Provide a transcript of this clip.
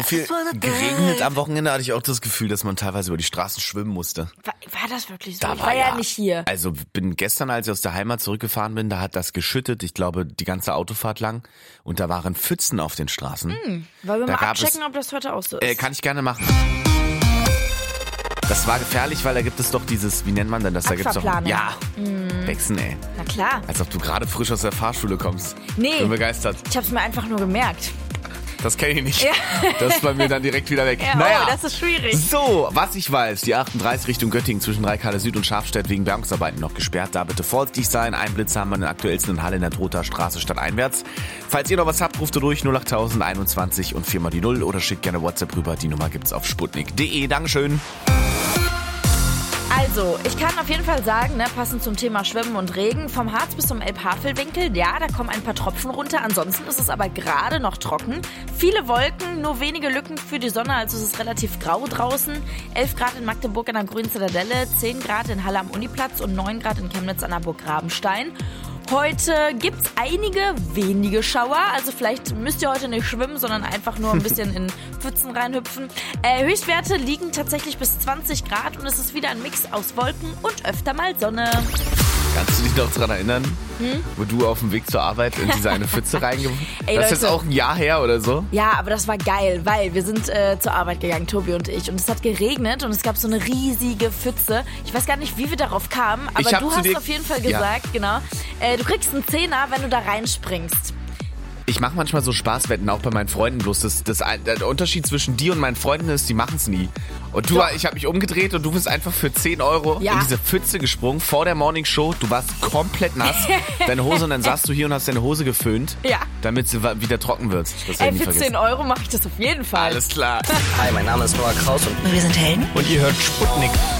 Viel geregnet am Wochenende, hatte ich auch das Gefühl, dass man teilweise über die Straßen schwimmen musste. War das wirklich so? Da Ich war ja nicht hier. Also bin gestern, als ich aus der Heimat zurückgefahren bin, da hat das geschüttet, ich glaube, die ganze Autofahrt lang. Und da waren Pfützen auf den Straßen. Wollen wir mal abchecken, ob das heute auch so ist? Kann ich gerne machen. Das war gefährlich, weil da gibt es doch dieses, wie nennt man denn das? Da gibt's doch, ja, Wechseln, ey. Na klar. Als ob du gerade frisch aus der Fahrschule kommst. Nee. Bin begeistert. Ich hab's mir einfach nur gemerkt. Das kenne ich nicht. Ja. Das ist bei mir dann direkt wieder weg. Ja, naja. Oh, das ist schwierig. So, was ich weiß, die 38 Richtung Göttingen zwischen Reikale Süd und Schafstedt wegen Bergungsarbeiten noch gesperrt. Da bitte vorsichtig sein. Ein Blitz haben wir den aktuellsten in Halle in der Droter Straße stadteinwärts. Falls ihr noch was habt, ruft ihr durch 08021 und 4 mal die 0 oder schickt gerne WhatsApp rüber. Die Nummer gibt's auf sputnik.de. Dankeschön. Also, ich kann auf jeden Fall sagen, ne, passend zum Thema Schwimmen und Regen, vom Harz bis zum Elbhavelwinkel, ja, da kommen ein paar Tropfen runter. Ansonsten ist es aber gerade noch trocken. Viele Wolken, nur wenige Lücken für die Sonne, also es ist relativ grau draußen. 11 Grad in Magdeburg an der Grünen Zitadelle, 10 Grad in Halle am Uniplatz und 9 Grad in Chemnitz an der Burg Rabenstein. Heute gibt's wenige Schauer, also vielleicht müsst ihr heute nicht schwimmen, sondern einfach nur ein bisschen in Pfützen reinhüpfen. Höchstwerte liegen tatsächlich bis 20 Grad und es ist wieder ein Mix aus Wolken und öfter mal Sonne. Kannst du dich noch daran erinnern, wo du auf dem Weg zur Arbeit in diese eine Pfütze reingeworfen hast? Das ist jetzt auch ein Jahr her oder so? Ja, aber das war geil, weil wir sind zur Arbeit gegangen, Tobi und ich. Und es hat geregnet und es gab so eine riesige Pfütze. Ich weiß gar nicht, wie wir darauf kamen, aber du hast auf jeden Fall gesagt, genau, du kriegst einen Zehner, wenn du da reinspringst. Ich mache manchmal so Spaßwetten, auch bei meinen Freunden. Bloß der Unterschied zwischen dir und meinen Freunden ist, die machen es nie. Und ich habe mich umgedreht und du bist einfach für 10 € in diese Pfütze gesprungen vor der Morningshow. Du warst komplett nass, deine Hose, und dann saßt du hier und hast deine Hose geföhnt, damit sie wieder trocken wird. Das für 10 € mache ich das auf jeden Fall. Alles klar. Hi, mein Name ist Noah Kraus und wir sind Helden. ihr hört Sputnik.